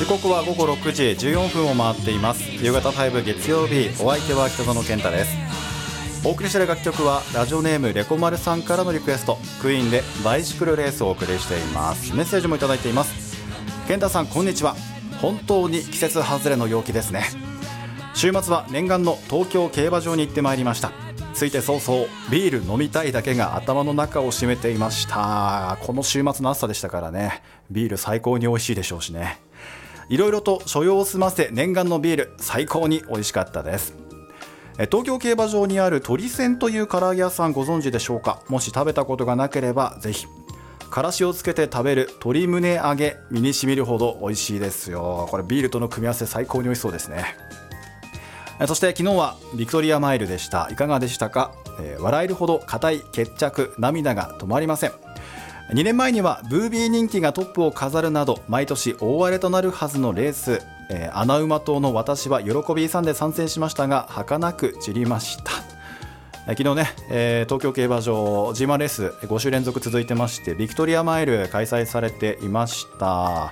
時刻は午後6時14分を回っています。夕方5月曜日、お相手は北園健太です。お送りしている楽曲はラジオネームレコマルさんからのリクエスト、クイーンでバイシクルレースをお送りしています。メッセージもいただいています。健太さん、こんにちは。本当に季節外れの陽気ですね。週末は念願の東京競馬場に行ってまいりました。着いて早々ビール飲みたいだけが頭の中を占めていました。この週末の暑さでしたからね、ビール最高に美味しいでしょうしね。いろいろと所用を済ませ念願のビール、最高に美味しかったです。東京競馬場にある鳥仙という唐揚げ屋さん、ご存知でしょうか。もし食べたことがなければぜひ。からしをつけて食べる鶏胸揚げ、身に染みるほど美味しいですよ。これビールとの組み合わせ最高に美味しそうですね。そして昨日はビクトリアマイルでした。いかがでしたか。笑えるほど硬い決着、涙が止まりません。2年前にはブービー人気がトップを飾るなど毎年大荒れとなるはずのレース、穴馬党の私は喜び勇んで参戦しましたが儚く散りました。昨日ね、東京競馬場 G1 レース5週連続続いてまして、ビクトリアマイル開催されていました。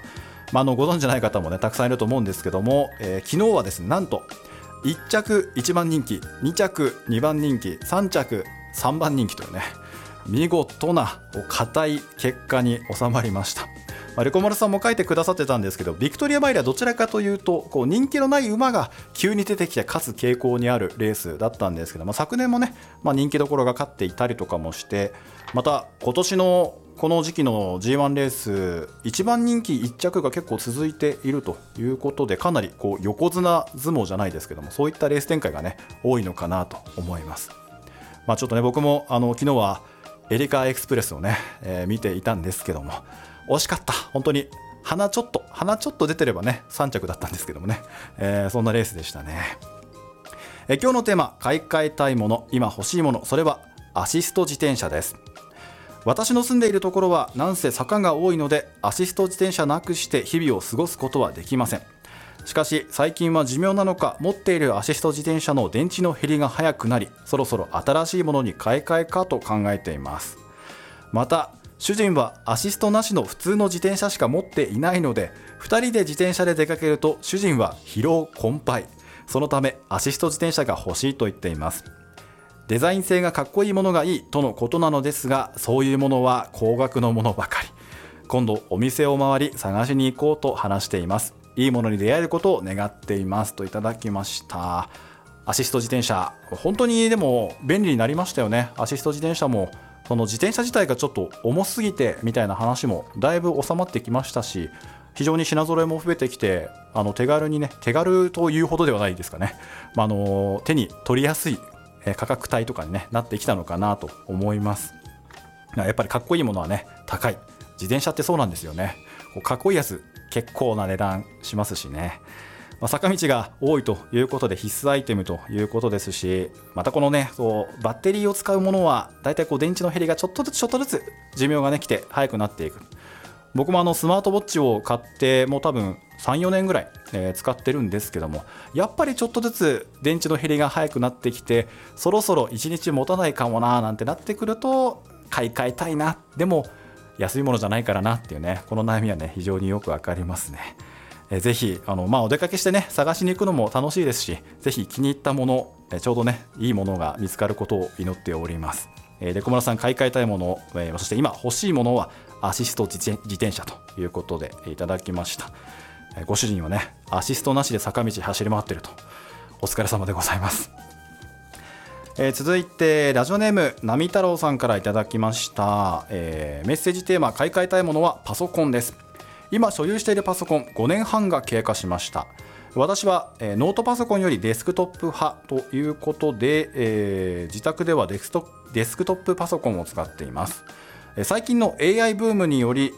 ご存知ない方もねたくさんいると思うんですけども、昨日はですね、なんと1着1番人気、2着2番人気、3着3番人気というね、見事な硬い結果に収まりました。レコマルさんも書いてくださってたんですけど、ビクトリアマイルはどちらかというと人気のない馬が急に出てきて勝つ傾向にあるレースだったんですけど、昨年もね、人気どころが勝っていたりとかもして、また今年のこの時期の G1 レース1番人気1着が結構続いているということで、かなり横綱相撲じゃないですけども、そういったレース展開がね多いのかなと思います。ちょっとね、僕も昨日はエリカエクスプレスをね、見ていたんですけども、惜しかった。本当に鼻ちょっと出てればね3着だったんですけどもね、そんなレースでしたね。今日のテーマ、買い替えたいもの、今欲しいもの、それはアシスト自転車です。私の住んでいるところはなんせ坂が多いので、アシスト自転車なくして日々を過ごすことはできません。しかし最近は寿命なのか、持っているアシスト自転車の電池の減りが早くなり、そろそろ新しいものに買い替えかと考えています。また主人はアシストなしの普通の自転車しか持っていないので、2人で自転車で出かけると主人は疲労困憊。そのためアシスト自転車が欲しいと言っています。デザイン性がかっこいいものがいいとのことなのですが、そういうものは高額のものばかり。今度お店を回り探しに行こうと話しています。いいものに出会えることを願っていますといただきました。アシスト自転車、本当にでも便利になりましたよね。アシスト自転車もその自転車自体がちょっと重すぎてみたいな話もだいぶ収まってきましたし、非常に品揃えも増えてきて、手軽にね、手軽というほどではないですかね、手に取りやすい価格帯とかに、なってきたのかなと思います。やっぱりかっこいいものはね高い。自転車ってそうなんですよね。かっこいいやつ結構な値段しますしね。坂道が多いということで必須アイテムということですし、またこのねバッテリーを使うものはだいたい電池の減りがちょっとずつ寿命がね来て早くなっていく。僕もスマートウォッチを買ってもう多分 3,4 年ぐらい、使ってるんですけども、やっぱりちょっとずつ電池の減りが早くなってきて、そろそろ1日持たないかもななんてなってくると買い替えたいな、でも安いものじゃないからなっていうね、この悩みはね非常によくわかりますね。ぜひお出かけしてね探しに行くのも楽しいですし、ぜひ気に入ったもの、ちょうどねいいものが見つかることを祈っております。レコマラさん、買い替えたいもの、そして今欲しいものはアシスト自転車ということでいただきました。ご主人はねアシストなしで坂道走り回っていると、お疲れ様でございます。続いてラジオネーム波太郎さんからいただきました。メッセージテーマ、買い替えたいものはパソコンです。今所有しているパソコン5年半が経過しました。私はノートパソコンよりデスクトップ派ということで、自宅ではデスクトップパソコンを使っています。最近の AI ブームにより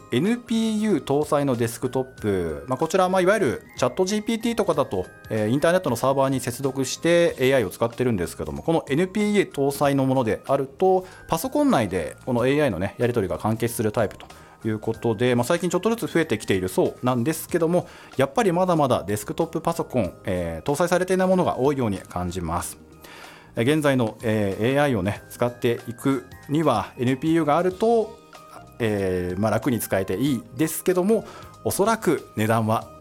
NPU 搭載のデスクトップ、こちらはいわゆるチャット GPT とかだとインターネットのサーバーに接続して AI を使ってるんですけども、この NPU 搭載のものであるとパソコン内でこの AI のねやり取りが完結するタイプということで、最近ちょっとずつ増えてきているそうなんですけども、やっぱりまだまだデスクトップパソコン、搭載されていないものが多いように感じます。現在の、AI をね使っていくには NPU があると、楽に使えていいですけども、おそらく値段は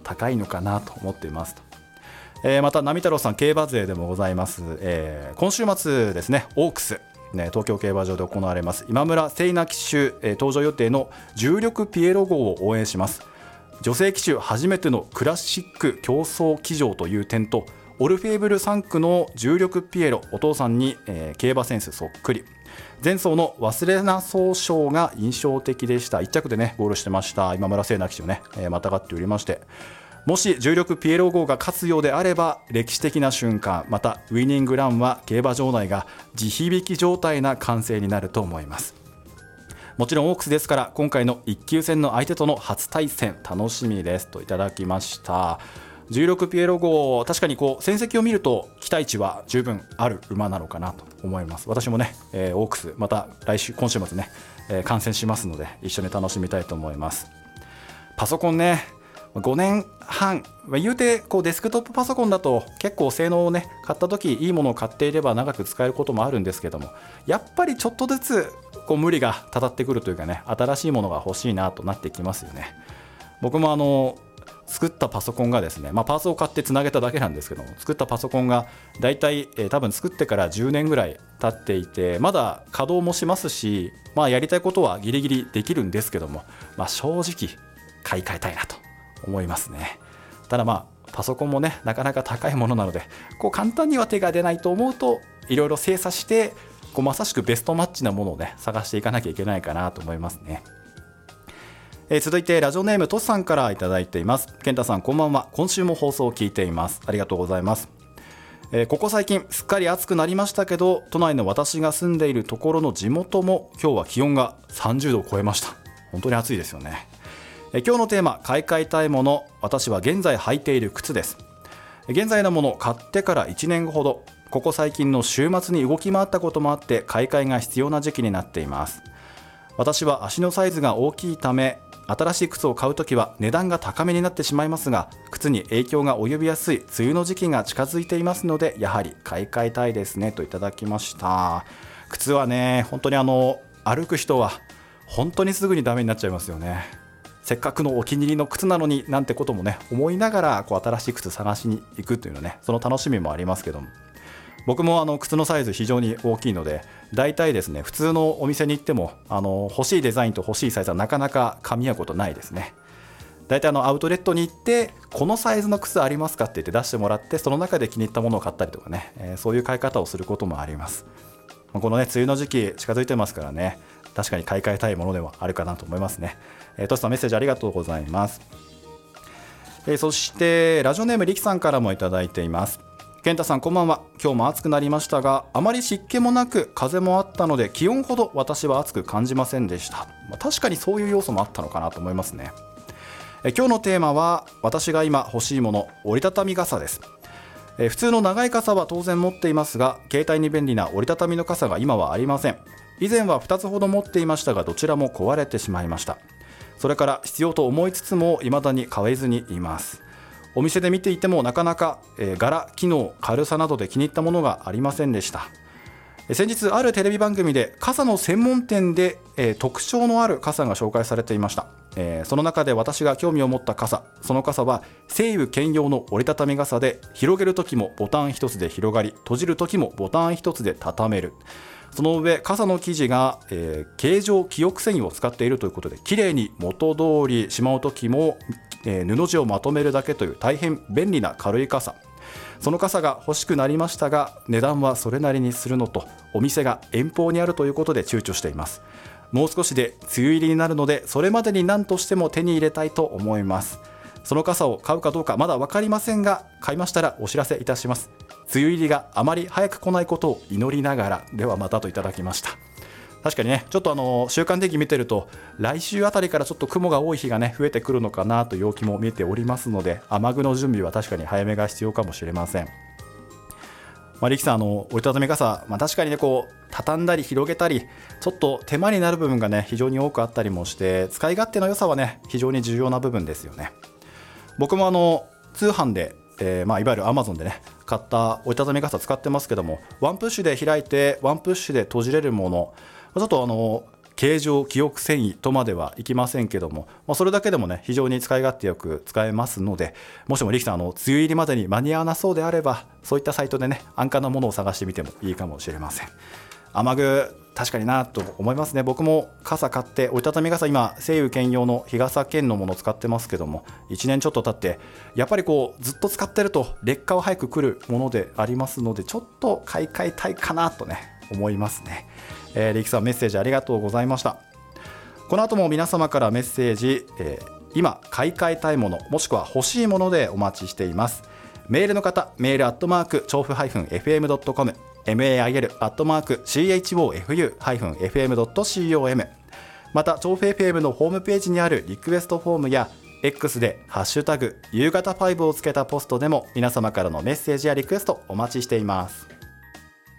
高いのかなと思っていますと。また波太郎さん、競馬勢でもございます、今週末ですね、オークス、東京競馬場で行われます今村聖奈騎手、登場予定の重力ピエロ号を応援します。女性騎手初めてのクラシック競争騎乗という点と、オルフェーブル3区の重力ピエロ、お父さんに、競馬センスそっくり。前走の忘れなそう賞が印象的でした。1着でねゴールしてました今村聖奈騎手をね、またがっておりまして、もし重力ピエロ号が勝つようであれば歴史的な瞬間、またウイニングランは競馬場内が地響き状態な歓声になると思います。もちろんオークスですから、今回の一級戦の相手との初対戦楽しみですといただきました。重力ピエロ号、確かに戦績を見ると期待値は十分ある馬なのかなと思います。私もね、オークスまた今週末ね、観戦しますので一緒に楽しみたいと思います。パソコンね、5年半、言うてデスクトップパソコンだと結構性能をね買った時いいものを買っていれば長く使えることもあるんですけども、やっぱりちょっとずつ無理がたたってくるというかね、新しいものが欲しいなとなってきますよね。僕も作ったパソコンがですね、パーツを買ってつなげただけなんですけども、作ったパソコンがだいたい多分作ってから10年ぐらい経っていて、まだ稼働もしますし、やりたいことはギリギリできるんですけども、正直買い替えたいなと思いますね。ただパソコンもねなかなか高いものなので、簡単には手が出ないと思うと、いろいろ精査してまさしくベストマッチなものをね探していかなきゃいけないかなと思いますね。続いてラジオネームトシさんからいただいています。健太さんこんばんは。今週も放送を聞いています。ありがとうございます。ここ最近すっかり暑くなりましたけど、都内の私が住んでいるところの地元も今日は気温が30度を超えました。本当に暑いですよね。今日のテーマ、買い替えたいもの。私は現在履いている靴です。現在のものを買ってから1年ほど、ここ最近の週末に動き回ったこともあって買い替えが必要な時期になっています。私は足のサイズが大きいため、新しい靴を買うときは値段が高めになってしまいますが、靴に影響が及びやすい梅雨の時期が近づいていますので、やはり買い替えたいですねといただきました。靴はね、本当に歩く人は本当にすぐにダメになっちゃいますよね。せっかくのお気に入りの靴なのになんてこともね思いながら新しい靴探しに行くというのね、その楽しみもありますけども、僕も靴のサイズ非常に大きいので、だいたいですね普通のお店に行っても欲しいデザインと欲しいサイズはなかなか噛み合うことないですね。だいたいアウトレットに行ってこのサイズの靴ありますかって言って出してもらって、その中で気に入ったものを買ったりとかね、そういう買い方をすることもあります。このね梅雨の時期近づいてますからね、確かに買い替えたいものではあるかなと思いますね。トシさんメッセージありがとうございます。そしてラジオネームリキさんからもいただいています。健太さんこんばんは。今日も暑くなりましたが、あまり湿気もなく風もあったので気温ほど私は暑く感じませんでした。確かにそういう要素もあったのかなと思いますね。今日のテーマは私が今欲しいもの、折りたたみ傘です。普通の長い傘は当然持っていますが、携帯に便利な折りたたみの傘が今はありません。以前は2つほど持っていましたが、どちらも壊れてしまいました。それから必要と思いつつも未だに買えずにいます。お店で見ていてもなかなか、柄、機能、軽さなどで気に入ったものがありませんでした。先日あるテレビ番組で傘の専門店で、特徴のある傘が紹介されていました。その中で私が興味を持った傘、その傘は晴雨兼用の折りたたみ傘で、広げる時もボタン一つで広がり、閉じる時もボタン一つで畳める。その上傘の生地が、形状記憶繊維を使っているということで、綺麗に元通りしまう時も、布地をまとめるだけという大変便利な軽い傘。その傘が欲しくなりましたが、値段はそれなりにするのと、お店が遠方にあるということで躊躇しています。もう少しで梅雨入りになるので、それまでに何としても手に入れたいと思います。その傘を買うかどうかまだ分かりませんが、買いましたらお知らせいたします。梅雨入りがあまり早く来ないことを祈りながら、ではまたといただきました。確かにね、ちょっと週間天気見てると、来週あたりからちょっと雲が多い日がね増えてくるのかなと陽気も見えておりますので、雨具の準備は確かに早めが必要かもしれません。リキさん折りたたみ傘、確かにね畳んだり広げたりちょっと手間になる部分がね非常に多くあったりもして、使い勝手の良さはね非常に重要な部分ですよね。僕も通販で、いわゆる Amazon でね買った折りたたみ傘使ってますけども、ワンプッシュで開いてワンプッシュで閉じれるもの、ちょっと形状記憶繊維とまではいきませんけども、それだけでもね非常に使い勝手よく使えますので、もしも力さん梅雨入りまでに間に合わなそうであれば、そういったサイトでね安価なものを探してみてもいいかもしれません。雨具確かになと思いますね。僕も傘買って、折りたたみ傘今西友兼用の日傘兼のものを使ってますけども、1年ちょっと経ってやっぱりずっと使ってると劣化は早く来るものでありますので、ちょっと買い替えたいかなとね思いますね。力さんメッセージありがとうございました。この後も皆様からメッセージ、今買い替えたいものもしくは欲しいものでお待ちしています。メールの方、メール調布 -fm.com、mail@chofu-fm.com、 また調布 FM のホームページにあるリクエストフォームや X でハッシュタグ夕方5をつけたポストでも皆様からのメッセージやリクエストお待ちしています。